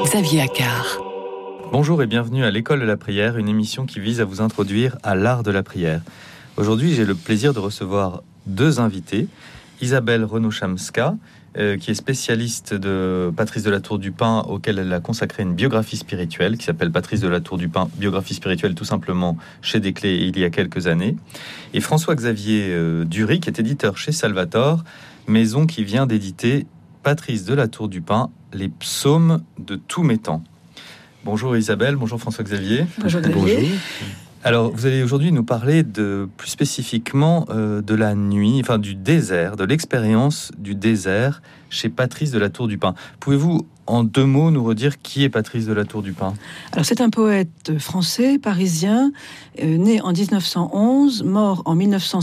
Xavier Accard. Bonjour et bienvenue à l'École de la prière, une émission qui vise à vous introduire à l'art de la prière. Aujourd'hui, j'ai le plaisir de recevoir deux invités. Isabelle Renaud-Chamska, qui est spécialiste de Patrice de la Tour du Pin, auquel elle a consacré une biographie spirituelle qui s'appelle Patrice de la Tour du Pin, biographie spirituelle tout simplement chez Desclés il y a quelques années. Et François-Xavier Dury, qui est éditeur chez Salvator, maison qui vient d'éditer Patrice de la Tour du Pin, les psaumes de tous mes temps. Bonjour Isabelle, bonjour François-Xavier. Bonjour Xavier. Bonjour. Alors, vous allez aujourd'hui nous parler plus spécifiquement de la nuit, enfin du désert, de l'expérience du désert chez Patrice de la Tour du Pin. Pouvez-vous, en deux mots, nous redire qui est Patrice de la Tour du Pin ? Alors, c'est un poète français, parisien, né en 1911, mort en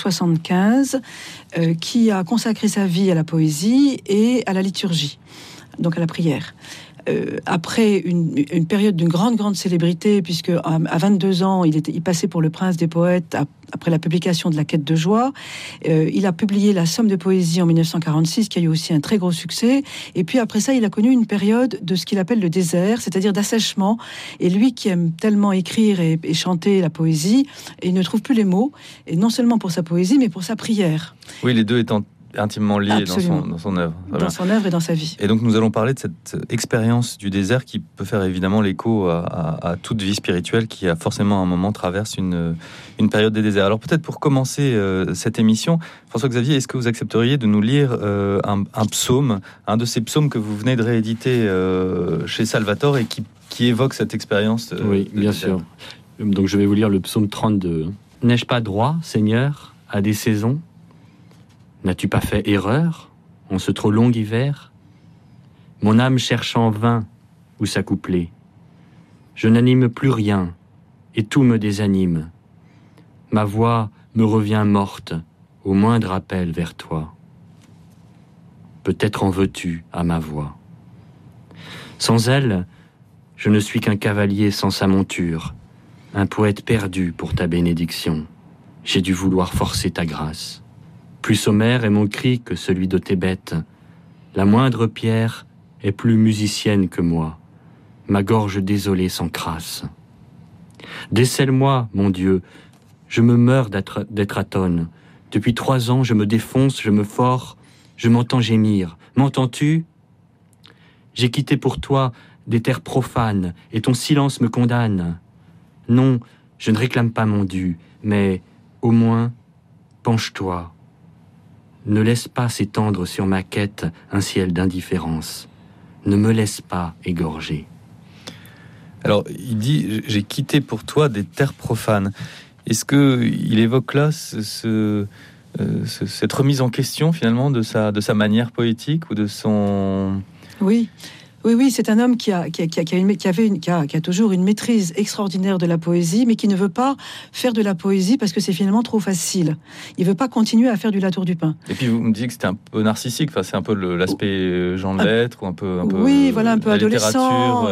1975, qui a consacré sa vie à la poésie et à la liturgie, donc à la prière. Après une période d'une grande célébrité, puisque à 22 ans, il passait pour le prince des poètes après la publication de La Quête de joie. Il a publié La Somme de poésie en 1946, qui a eu aussi un très gros succès. Et puis après ça, il a connu une période de ce qu'il appelle le désert, c'est-à-dire d'assèchement. Et lui qui aime tellement écrire et chanter la poésie, il ne trouve plus les mots, et non seulement pour sa poésie, mais pour sa prière. Oui, les deux étant intimement lié dans son œuvre. Dans son œuvre et dans sa vie. Et donc nous allons parler de cette expérience du désert qui peut faire évidemment l'écho à toute vie spirituelle qui a forcément à un moment traverse une période des déserts. Alors peut-être pour commencer cette émission, François-Xavier, est-ce que vous accepteriez de nous lire un psaume, un de ces psaumes que vous venez de rééditer chez Salvator et qui évoque cette expérience Oui, bien sûr. Donc je vais vous lire le psaume 32. « N'ai-je pas droit, Seigneur, à des saisons ? N'as-tu pas fait erreur en ce trop long hiver ? Mon âme cherche en vain où s'accoupler. Je n'anime plus rien et tout me désanime. Ma voix me revient morte au moindre appel vers toi. Peut-être en veux-tu à ma voix. Sans elle, je ne suis qu'un cavalier sans sa monture, un poète perdu pour ta bénédiction. J'ai dû vouloir forcer ta grâce. Plus sommaire est mon cri que celui de tes bêtes. La moindre pierre est plus musicienne que moi. Ma gorge désolée s'encrasse. Décèle-moi, mon Dieu, je me meurs d'être atone. Depuis 3 ans, je me défonce, je me fore, je m'entends gémir. M'entends-tu ? J'ai quitté pour toi des terres profanes, et ton silence me condamne. Non, je ne réclame pas mon dû, mais au moins, penche-toi. Ne laisse pas s'étendre sur ma quête un ciel d'indifférence. Ne me laisse pas égorger. » Alors, il dit « J'ai quitté pour toi des terres profanes ». Est-ce qu'il évoque là cette remise en question, finalement, de sa manière poétique ou de son... Oui, c'est un homme qui a toujours une maîtrise extraordinaire de la poésie, mais qui ne veut pas faire de la poésie parce que c'est finalement trop facile. Il veut pas continuer à faire du La Tour du Pin. Et puis vous me dites que c'était un peu narcissique, enfin c'est un peu l'aspect Jean de Lettres ou un peu oui, voilà, un peu adolescent,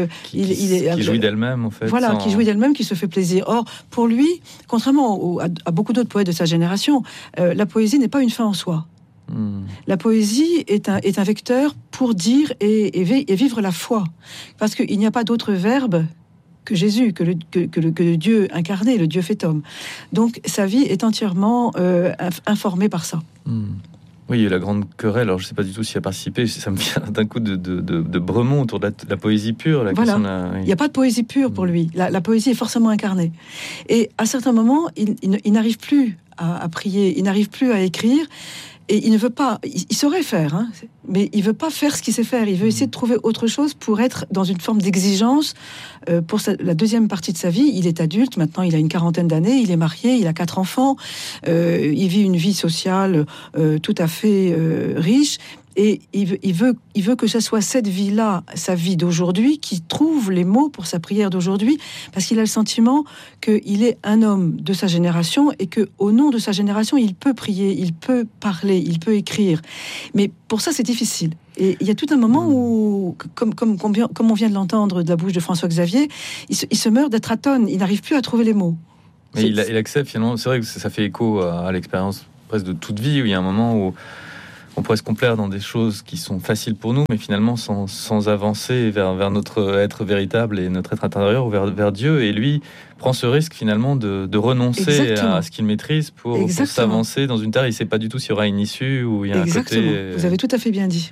qui jouit d'elle-même en fait. Voilà, qui jouit d'elle-même, qui se fait plaisir. Or, pour lui, contrairement à beaucoup d'autres poètes de sa génération, la poésie n'est pas une fin en soi. La poésie est un vecteur pour dire et vivre la foi, parce qu'il n'y a pas d'autre verbe que Jésus, que le Dieu incarné, le Dieu fait homme. Donc sa vie est entièrement informée par ça. Oui, il y a eu la grande querelle, alors je ne sais pas du tout s'il a participé, ça me vient d'un coup de Bremont autour de la poésie pure. Voilà, il n'y a pas de poésie pure pour lui, la poésie est forcément incarnée. Et à certains moments, il n'arrive plus à prier, il n'arrive plus à écrire, et il ne veut pas, il saurait faire, hein, mais il veut pas faire ce qu'il sait faire. Il veut essayer de trouver autre chose pour être dans une forme d'exigence pour la deuxième partie de sa vie. Il est adulte, maintenant il a une 40aine d'années, il est marié, il a 4 enfants, il vit une vie sociale tout à fait riche. Et il veut que ce soit cette vie-là, sa vie d'aujourd'hui, qui trouve les mots pour sa prière d'aujourd'hui, parce qu'il a le sentiment qu'il est un homme de sa génération et que, au nom de sa génération, il peut prier, il peut parler, il peut écrire. Mais pour ça, c'est difficile. Et il y a tout un moment où, comme on vient de l'entendre de la bouche de François-Xavier, il se meurt d'être atone, il n'arrive plus à trouver les mots. Mais il accepte finalement, c'est vrai que ça fait écho à l'expérience presque de toute vie, où il y a un moment où on pourrait se complaire dans des choses qui sont faciles pour nous, mais finalement sans avancer vers notre être véritable et notre être intérieur, ou vers Dieu. Et lui prend ce risque finalement de renoncer à ce qu'il maîtrise pour s'avancer dans une terre. Il ne sait pas du tout s'il y aura une issue ou il y a un côté... Vous avez tout à fait bien dit.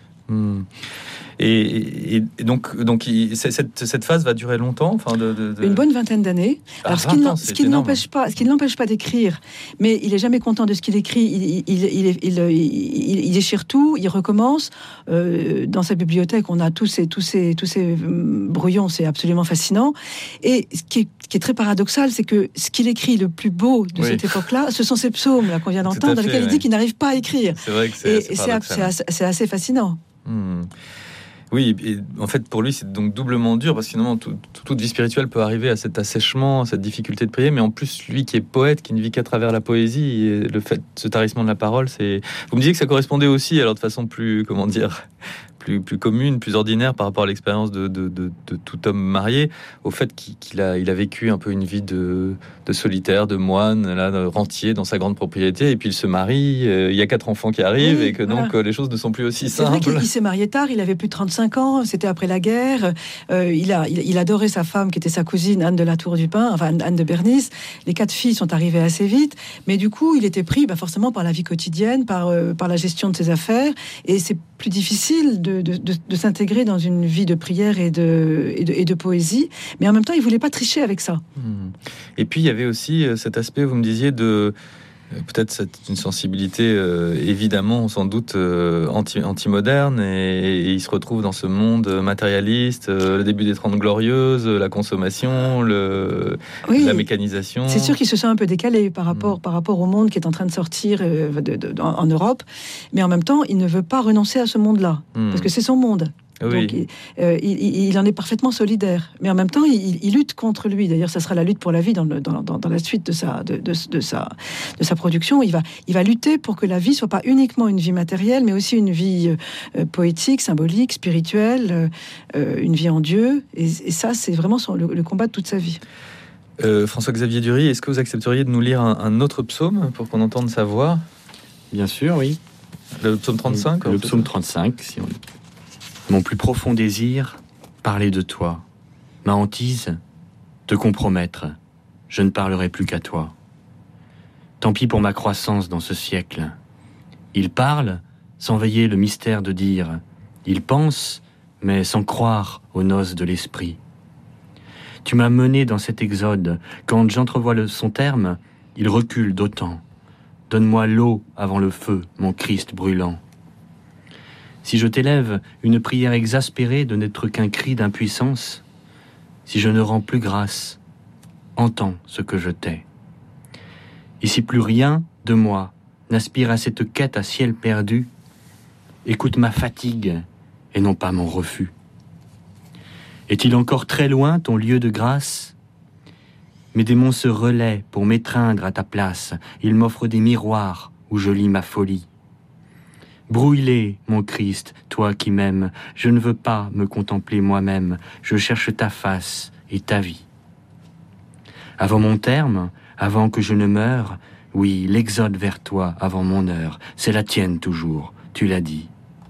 Et donc cette phase va durer longtemps, une bonne vingtaine d'années. Alors ce qui ne l'empêche pas d'écrire, mais il est jamais content de ce qu'il écrit. Il déchire tout, il recommence. Dans sa bibliothèque, on a tous ces brouillons, c'est absolument fascinant. Et ce qui est très paradoxal, c'est que ce qu'il écrit le plus beau de cette époque-là, ce sont ces psaumes là qu'on vient d'entendre, dans lesquels il dit qu'il n'arrive pas à écrire. C'est vrai que c'est assez fascinant. Oui, et en fait, pour lui, c'est donc doublement dur, parce que finalement, toute vie spirituelle peut arriver à cet assèchement, à cette difficulté de prier, mais en plus, lui qui est poète, qui ne vit qu'à travers la poésie, et le fait, ce tarissement de la parole, c'est... Vous me disiez que ça correspondait aussi, alors de façon plus, plus commune, plus ordinaire par rapport à l'expérience de tout homme marié, au fait qu'il a vécu un peu une vie de solitaire, de moine, là, de rentier dans sa grande propriété, et puis il se marie, il y a 4 enfants qui arrivent, et que donc les choses ne sont plus aussi simples. C'est vrai qu'il s'est marié tard, il avait plus de 35 ans, c'était après la guerre, il adorait sa femme qui était sa cousine Anne de la Tour du Pin, enfin Anne de Bernis. Les 4 filles sont arrivées assez vite, mais du coup il était pris forcément par la vie quotidienne, par la gestion de ses affaires, et c'est plus difficile de s'intégrer dans une vie de prière et de poésie, mais en même temps il voulait pas tricher avec ça. Et puis il y avait aussi cet aspect, vous me disiez, de peut-être une sensibilité évidemment sans doute anti-moderne, et il se retrouve dans ce monde matérialiste, le début des 30 glorieuses, la consommation, la mécanisation. C'est sûr qu'il se sent un peu décalé par rapport au monde qui est en train de sortir en Europe, mais en même temps il ne veut pas renoncer à ce monde-là, parce que c'est son monde. Oui. Donc, il en est parfaitement solidaire, mais en même temps, il lutte contre lui. D'ailleurs, ça sera la lutte pour la vie dans la suite de sa production. Il va lutter pour que la vie soit pas uniquement une vie matérielle, mais aussi une vie poétique, symbolique, spirituelle, une vie en Dieu. Et ça, c'est vraiment le combat de toute sa vie. François-Xavier Dury, est-ce que vous accepteriez de nous lire un autre psaume pour qu'on entende sa voix ? Bien sûr, oui. Le psaume 35 ? Le psaume 35, si on... Mon plus profond désir, parler de toi. Ma hantise, te compromettre. Je ne parlerai plus qu'à toi. Tant pis pour ma croissance dans ce siècle. Il parle sans veiller le mystère de dire. Il pense, mais sans croire aux noces de l'esprit. Tu m'as mené dans cet exode. Quand j'entrevois son terme, il recule d'autant. Donne-moi l'eau avant le feu, mon Christ brûlant. Si je t'élève une prière exaspérée de n'être qu'un cri d'impuissance, si je ne rends plus grâce, entends ce que je t'ai. Et si plus rien de moi n'aspire à cette quête à ciel perdu, écoute ma fatigue et non pas mon refus. Est-il encore très loin ton lieu de grâce ? Mes démons se relaient pour m'étreindre à ta place. Ils m'offrent des miroirs où je lis ma folie. Brouille-les, mon Christ, toi qui m'aimes. Je ne veux pas me contempler moi-même. Je cherche ta face et ta vie. Avant mon terme, avant que je ne meure, oui, l'exode vers toi avant mon heure, c'est la tienne toujours, tu l'as dit.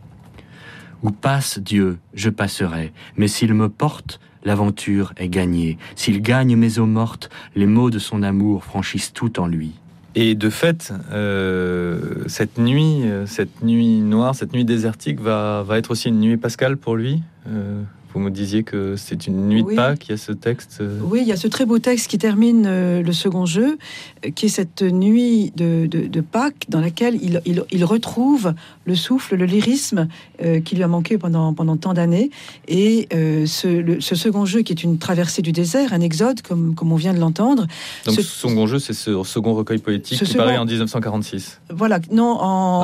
Où passe Dieu, je passerai, mais s'il me porte, l'aventure est gagnée. S'il gagne mes eaux mortes, les mots de son amour franchissent tout en lui. Et de fait, cette nuit noire, cette nuit désertique va être aussi une nuit pascale pour lui. Vous me disiez que c'est une nuit de Pâques, il y a ce texte. Oui, il y a ce très beau texte qui termine le second jeu, qui est cette nuit de Pâques dans laquelle il retrouve le souffle, le lyrisme qui lui a manqué pendant tant d'années. Et ce second jeu qui est une traversée du désert, un exode, comme on vient de l'entendre. Donc ce second jeu, c'est ce second recueil poétique qui paraît en 1946. Voilà, non,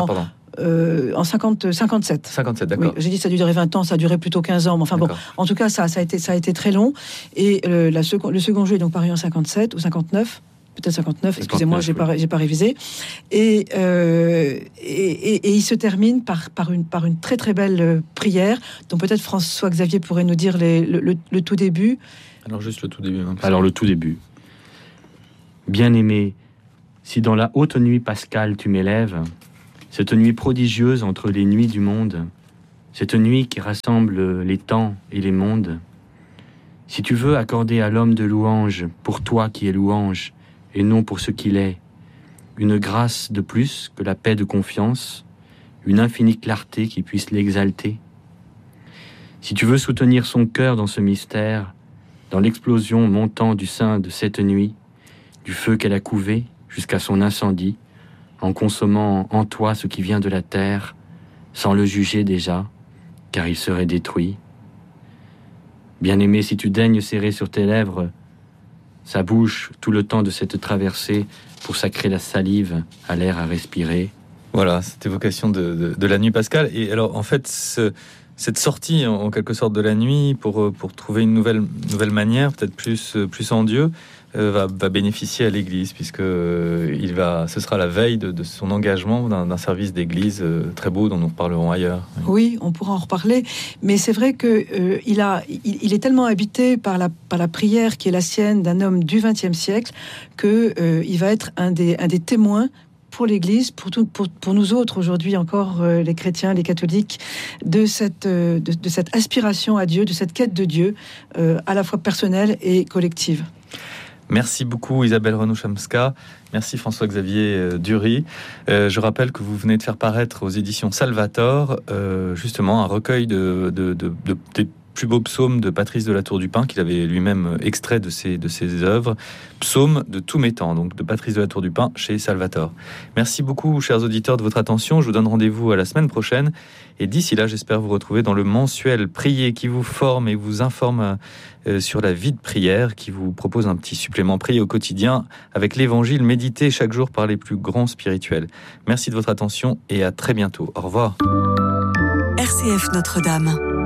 en 57. 57, d'accord. Oui, j'ai dit ça a duré 20 ans, ça a duré plutôt 15 ans. Mais enfin d'accord. Bon, en tout cas, ça a été très long. Et le second jeu est donc paru en 57 ou 59. Peut-être 59, excusez-moi, j'ai pas révisé. Et il se termine par une très très belle prière, dont peut-être François-Xavier pourrait nous dire le tout début. Alors juste le tout début. Alors le tout début. Bien-aimé, si dans la haute nuit pascale tu m'élèves, cette nuit prodigieuse entre les nuits du monde, cette nuit qui rassemble les temps et les mondes. Si tu veux accorder à l'homme de louange, pour toi qui es louange, et non pour ce qu'il est, une grâce de plus que la paix de confiance, une infinie clarté qui puisse l'exalter. Si tu veux soutenir son cœur dans ce mystère, dans l'explosion montant du sein de cette nuit, du feu qu'elle a couvé jusqu'à son incendie, en consommant en toi ce qui vient de la terre, sans le juger déjà, car il serait détruit. Bien-aimé, si tu daignes serrer sur tes lèvres sa bouche tout le temps de cette traversée pour sacrer la salive à l'air à respirer. Voilà, cette évocation de la nuit pascale. Et alors, en fait, cette sortie, en quelque sorte, de la nuit pour trouver une nouvelle manière, peut-être plus en Dieu, va bénéficier à l'Église, puisque ce sera la veille de son engagement d'un service d'Église très beau dont nous reparlerons ailleurs. Oui, on pourra en reparler, mais c'est vrai que il est tellement habité par la prière qui est la sienne d'un homme du XXe siècle que il va être un des témoins pour l'Église, pour nous autres aujourd'hui encore, les chrétiens, les catholiques, de cette aspiration à Dieu, de cette quête de Dieu, à la fois personnelle et collective. Merci beaucoup Isabelle Renaud-Chamska, merci François-Xavier Dury. Je rappelle que vous venez de faire paraître aux éditions Salvator justement un recueil des plus beaux psaumes de Patrice de la Tour du Pin, qu'il avait lui-même extrait de ses œuvres. Psaumes de tous mes temps, donc de Patrice de la Tour du Pin chez Salvator. Merci beaucoup, chers auditeurs, de votre attention. Je vous donne rendez-vous à la semaine prochaine. Et d'ici là, j'espère vous retrouver dans le mensuel Prier qui vous forme et vous informe sur la vie de prière, qui vous propose un petit supplément prier au quotidien avec l'évangile médité chaque jour par les plus grands spirituels. Merci de votre attention et à très bientôt. Au revoir. RCF Notre-Dame.